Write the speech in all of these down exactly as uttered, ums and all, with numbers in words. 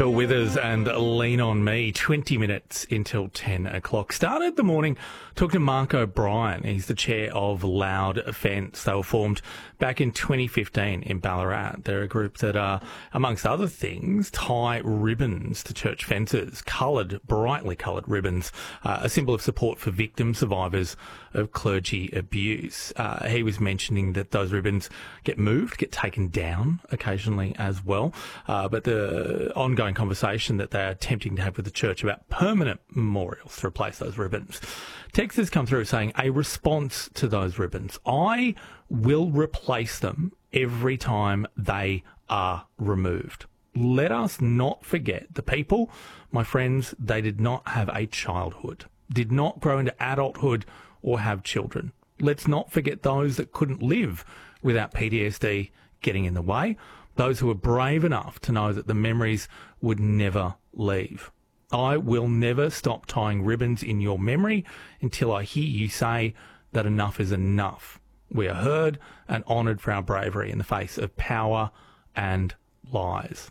Bill Withers and Lean On Me, twenty minutes until ten o'clock. Started the morning talking to Mark O'Brien. He's the chair of Loud Fence. They were formed back in twenty fifteen in Ballarat. They're a group that, uh, amongst other things, tie ribbons to church fences, coloured, brightly coloured ribbons, uh, a symbol of support for victim survivors of clergy abuse. Uh, he was mentioning that those ribbons get moved, get taken down occasionally as well, uh, but the ongoing conversation that they're attempting to have with the church about permanent memorials to replace those ribbons. Texts has come through saying a response to those ribbons. I will replace them every time they are removed. Let us not forget the people, my friends, they did not have a childhood, did not grow into adulthood or have children. Let's not forget those that couldn't live without P T S D getting in the way, those who were brave enough to know that the memories would never leave. I will never stop tying ribbons in your memory until I hear you say that enough is enough. We are heard and honoured for our bravery in the face of power and lies.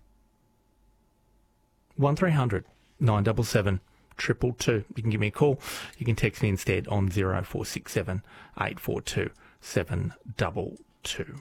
one three hundred nine seven seven two two two. You can give me a call. You can text me instead on zero four six seven eight four two seven two two.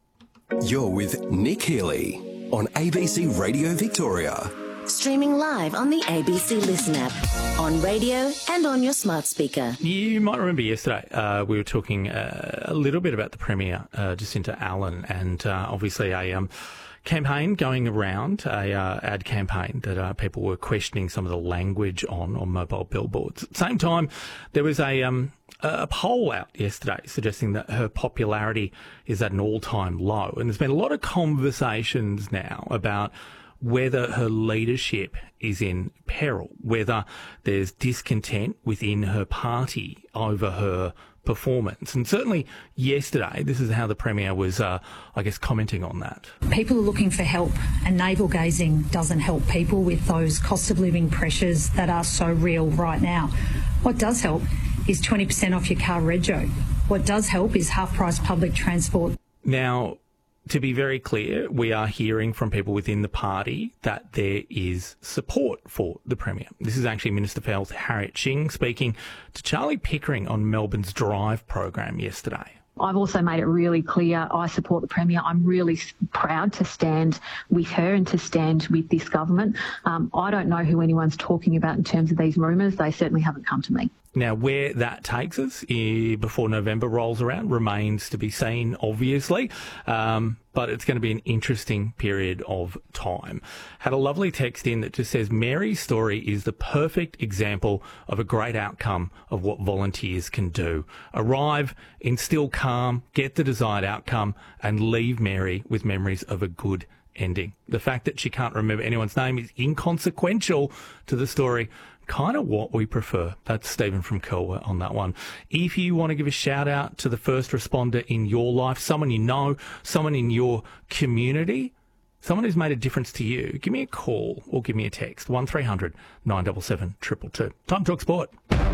You're with Nick Healy on A B C Radio Victoria. Streaming live on the A B C Listen app, on radio and on your smart speaker. You might remember yesterday uh, we were talking uh, a little bit about the Premier, uh, Jacinta Allen, and uh, obviously a um, campaign going around, a uh, ad campaign that uh, people were questioning some of the language on, on mobile billboards. At the same time, there was a, um, a poll out yesterday suggesting that her popularity is at an all-time low. And there's been a lot of conversations now about whether her leadership is in peril, whether there's discontent within her party over her performance. And certainly yesterday, this is how the Premier was, uh, I guess, commenting on that. People are looking for help, and navel-gazing doesn't help people with those cost of living pressures that are so real right now. What does help is twenty percent off your car rego. What does help is half-price public transport. Now, to be very clear, we are hearing from people within the party that there is support for the Premier. This is actually Minister for Health Harriet Shing speaking to Charlie Pickering on Melbourne's Drive program yesterday. I've also made it really clear I support the Premier. I'm really proud to stand with her and to stand with this government. Um, I don't know who anyone's talking about in terms of these rumours. They certainly haven't come to me. Now, where that takes us eh, before November rolls around remains to be seen, obviously, um, but it's going to be an interesting period of time. Had a lovely text in that just says, Mary's story is the perfect example of a great outcome of what volunteers can do. Arrive, instill calm, get the desired outcome, and leave Mary with memories of a good ending. The fact that she can't remember anyone's name is inconsequential to the story. Kind of what we prefer. That's Stephen from Kelwa on that one. If you want to give a shout out to the first responder in your life, someone you know, someone in your community, someone who's made a difference to you, give me a call or give me a text. one three hundred nine seven seven two two two. Time to talk sport.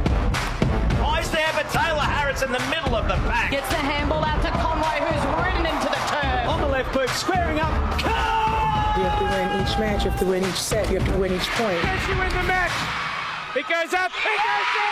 Eyes there, but Taylor Harris in the middle of the pack. Gets the handball out to Conway, who's ridden into the turn. On the left boot, squaring up. Come! You have to win each match, you have to win each set, you have to win each point. Yes, you win the match. It goes up. It goes down.